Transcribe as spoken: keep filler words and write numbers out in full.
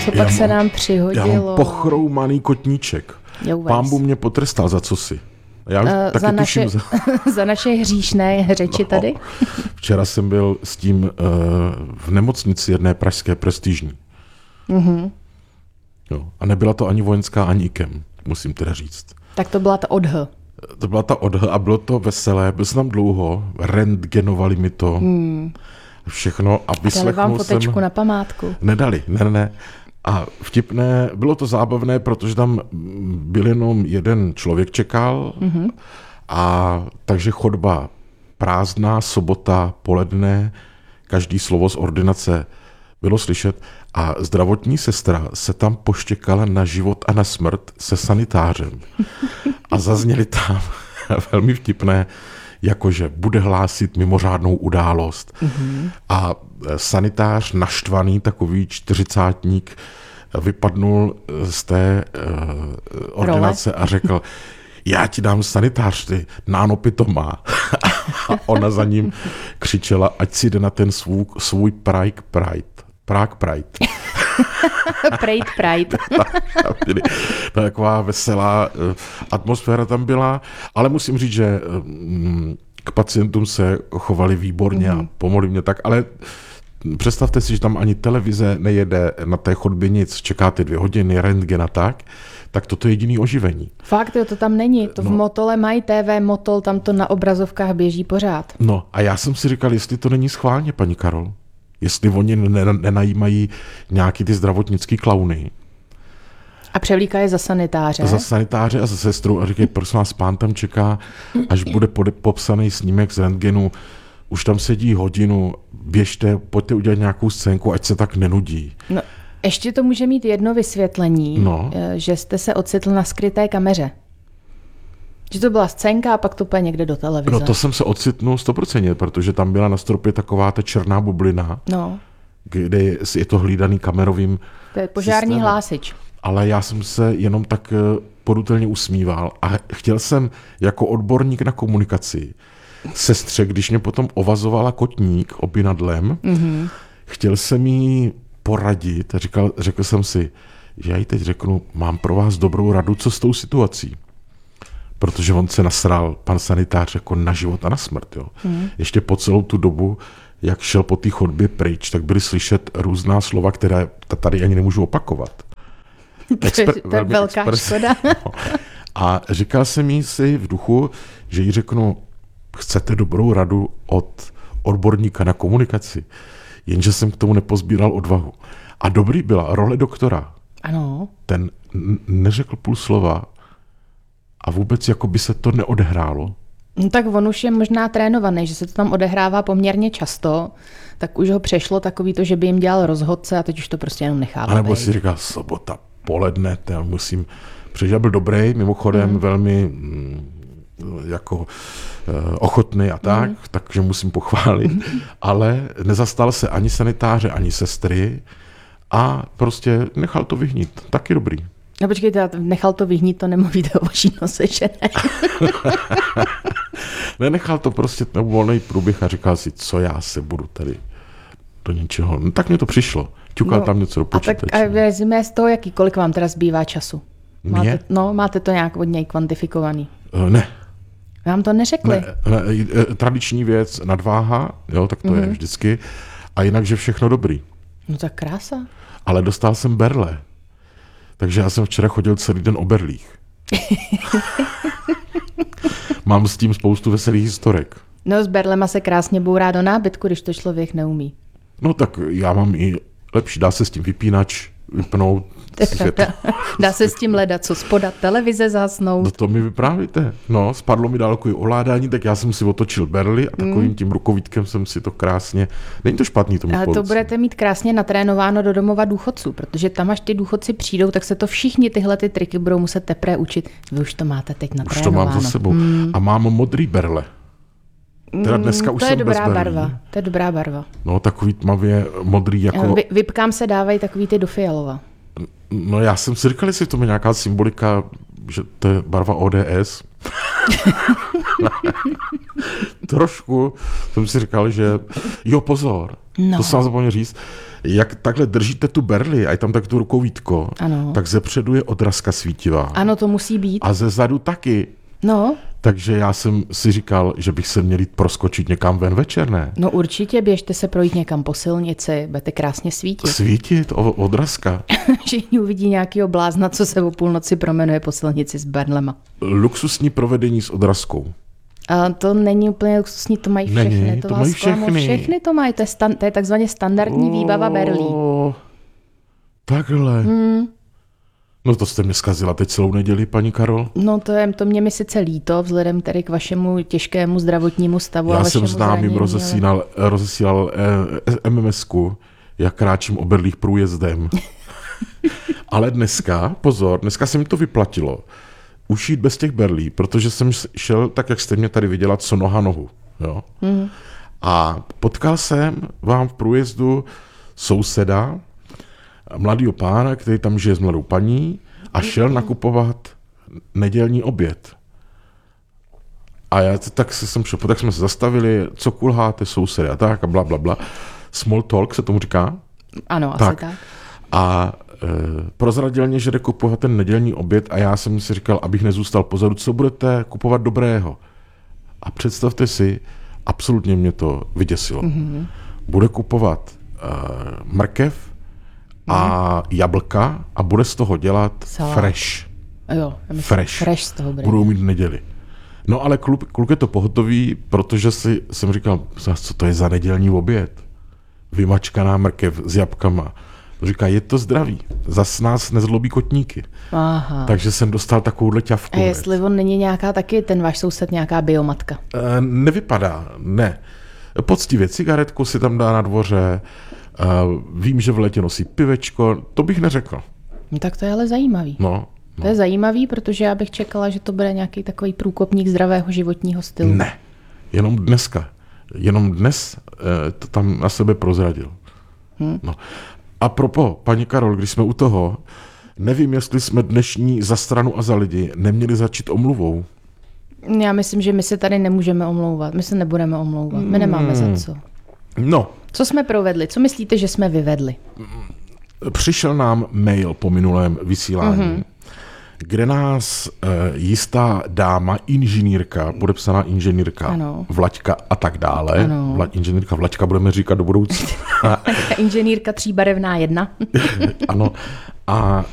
co pak se nám přihodilo? Já mám pochroumaný kotníček. Pán Bůh mě potrestal za co si. Já už uh, taky za, tuším, naše, za... za naše hříšné řeči no, tady? Včera jsem byl s tím uh, v nemocnici jedné pražské prestižní. Mm-hmm. Jo. A nebyla to ani vojenská, ani IKEM, musím teda říct. Tak to byla ta odh. To byla ta odh a bylo to veselé. Byl jsem tam dlouho, rentgenovali mi to, hmm. všechno a vyslechnul jsem... Dali vám fotečku na památku? Nedali, ne, ne. A vtipné, bylo to zábavné, protože tam byl jenom jeden člověk čekal mm-hmm. a takže chodba prázdná, sobota, poledne, každý slovo z ordinace bylo slyšet a zdravotní sestra se tam poštěkala na život a na smrt se sanitářem. A zazněly tam velmi vtipné, jakože bude hlásit mimořádnou událost. Mm-hmm. A sanitář naštvaný, takový čtyřicátník, vypadnul z té uh, ordinace Role. A řekl, já ti dám sanitář, ty nánopy to má. A ona za ním křičela, ať si jde na ten svůj, svůj Prague Pride. Prague Pride. Pride Pride. Taková veselá uh, atmosféra tam byla, ale musím říct, že um, k pacientům se chovali výborně mm. a pomohli mě tak, ale představte si, že tam ani televize nejede, na té chodbě nic, čekáte dvě hodiny, rentgen a tak, tak toto je jediný oživení. Fakt, jo, to tam není. To no. v Motole mají T V Motol, tam to na obrazovkách běží pořád. No a já jsem si říkal, jestli to není schválně, paní Karol, jestli oni nenajímají nějaký ty zdravotnický klauny. A převlíkají za sanitáře. Za sanitáře a za sestru a říkají, prosím vás, pán tam čeká, až bude pode- popsaný snímek z rentgenu, už tam sedí hodinu, běžte, pojďte udělat nějakou scénku, ať se tak nenudí. No, ještě to může mít jedno vysvětlení, no. že jste se ocitl na skryté kameře. Že to byla scénka a pak to půjde někde do televize. No to jsem se ocitnul sto procent, protože tam byla na stropě taková ta černá bublina, no. kde je to hlídaný kamerovým To je požární systémem. Hlásič. Ale já jsem se jenom tak porutelně usmíval a chtěl jsem jako odborník na komunikaci sestře, když mě potom ovazovala kotník opinadlem, mm-hmm. chtěl jsem jí poradit a říkal, řekl jsem si, že já jí teď řeknu, mám pro vás dobrou radu, co s tou situací. Protože on se nasral, pan sanitář, jako na život a na smrt. Jo. Mm. Ještě po celou tu dobu, jak šel po té chodbě pryč, tak byly slyšet různá slova, které tady ani nemůžu opakovat. Exper- to je velká expres- škoda. No. A říkal jsem jí si v duchu, že jí řeknu, chcete dobrou radu od odborníka na komunikaci, jenže jsem k tomu nepozbíral odvahu. A dobrý byla role doktora. Ano. Ten n- neřekl půl slova a vůbec jako by se to neodehrálo. No tak on už je možná trénovaný, že se to tam odehrává poměrně často, tak už ho přešlo takový to, že by jim dělal rozhodce a teď už to prostě jenom nechává. A nebo si říká, sobota, poledne, to musím, protože byl dobrý, mimochodem mm. velmi mm, jako uh, ochotný a tak, mm. takže musím pochválit, ale nezastal se ani sanitáře, ani sestry a prostě nechal to vyhnít. Taky dobrý. No počkejte, nechal to vyhnít, to nemluvíte o vaší nose, že ne? Nenechal to prostě ten volný průběh a říkal si, co já se budu tady do něčeho. No, tak mi to přišlo. Ťukal no, tam něco do počítače. A tak a rezime z toho, jaký, kolik vám teda zbývá času? Máte, Mě? no, máte to nějak od něj kvantifikovaný? Uh, ne. Vám to neřekli? Ne, ne, tradiční věc, nadváha, jo, tak to mm-hmm. je vždycky. A jinak, že všechno dobrý. No tak krása. Ale dostal jsem berle. Takže já jsem včera chodil celý den o berlích. Mám s tím spoustu veselých historek. No s berlema se krásně bourá do nábytku, když to člověk neumí. No tak já mám i lepší, dá se s tím vypínač vypnout. Dá se s tím hledat, co spodat, televize zasnout. No to mi vyprávíte. No, spadlo mi dálkový ovládání, tak já jsem si otočil berly a takovým mm. tím rukovítkem jsem si to krásně... Není to špatný, to mít Ale to budete mít krásně natrénováno do domova důchodců, protože tam, až ty důchodci přijdou, tak se to všichni tyhle ty triky budou muset teprve učit. Vy už to máte teď natrénováno. Už to mám za sebou. Mm. A mám modrý berle. Teda dneska už to je jsem dobrá bez barva. To je dobrá barva. No, takový tmavě modrý jako... Vy, vypkám se dávají takový ty do fialova. No já jsem si říkal, jestli to je nějaká symbolika, že to je barva O D S. Trošku jsem si říkal, že jo, pozor, no. To jsem zapomněl říct. jak takhle držíte tu berli a je tam tak tu rukovítko, ano. tak zepředu je odrazka svítivá. Ano, to musí být. A ze zadu taky. No. Takže já jsem si říkal, že bych se měl jít proskočit někam ven večer, ne? No určitě, běžte se projít někam po silnici, budete krásně svítit. Svítit? O, odrazka? Všichni uvidí nějakýho blázna, co se o půlnoci promenuje po silnici s berlema. Luxusní provedení s odrazkou. A to není úplně luxusní, to mají všechny. Není, to, to vás mají zklamu. všechny. Všechny to mají, to je, stan, to je takzvaně standardní výbava berlí. Takhle. Hmm. No to jste mě zkazila teď celou neděli, paní Karol. No to je to mě mi sice líto, vzhledem tedy k vašemu těžkému zdravotnímu stavu. Já a jsem známým rozesílal, ale... rozesílal eh, em em esku, jak kráčím oberlých průjezdem. Ale dneska, pozor, dneska se mi to vyplatilo. Ušít bez těch berlí, protože jsem šel tak, jak jste mě tady viděla, co noha nohu. Jo? Mm. A potkal jsem vám v průjezdu souseda, mladýho pána, který tam žije s mladou paní a šel nakupovat nedělní oběd. A já tak se jsem šel, tak jsme se zastavili, co kulháte sousedy a tak a bla, bla, bla. Small talk se tomu říká? Ano, asi tak. tak. A e, prozradil mě, že jde kupovat ten nedělní oběd a já jsem si říkal, abych nezůstal pozadu, co budete kupovat dobrého. A představte si, absolutně mě to vyděsilo. Mm-hmm. Bude kupovat e, mrkev a jablka a bude z toho dělat Salát. fresh. Jo, fresh. fresh z toho bude. Budou mít v neděli. No ale kluk, kluk je to pohotový, protože si, jsem říkal, co to je za nedělní oběd? Vymačkaná mrkev s jabkama. Říká, je to zdravý, zas nás nezlobí kotníky. Aha. Takže jsem dostal takovouhle ťavku. A jestli on není nějaká taky, ten váš soused, nějaká biomatka? E, nevypadá, ne. Poctivě cigaretku si tam dá na dvoře, e, vím, že v létě nosí pivečko, to bych neřekl. No, tak to je ale zajímavý. No, no. To je zajímavý, protože já bych čekala, že to bude nějaký takový průkopník zdravého životního stylu. Ne, jenom dneska. Jenom dnes e, to tam na sebe prozradil. Hmm. No. A propo, paní Karol, když jsme u toho, nevím, jestli jsme dnešní za stranu a za lidi neměli začít omluvou. Já myslím, že my se tady nemůžeme omlouvat. My se nebudeme omlouvat. My nemáme za co. No. Co jsme provedli? Co myslíte, že jsme vyvedli? Přišel nám mail po minulém vysílání, mm-hmm. kde nás e, jistá dáma, inženýrka, podepsaná inženýrka, ano. Vlaďka a tak dále. Ano. Vla, inženýrka Vlaďka budeme říkat do budoucna. Inženýrka tříbarevná jedna. Ano. A